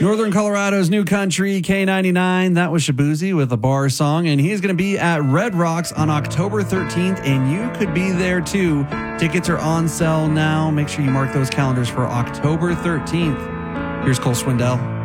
Northern Colorado's new country, K99. That was Shabuzi with a bar song. And he's going to be at Red Rocks on October 13th. And you could be there too. Tickets are on sale now. Make sure you mark those calendars for October 13th. Here's Cole Swindell.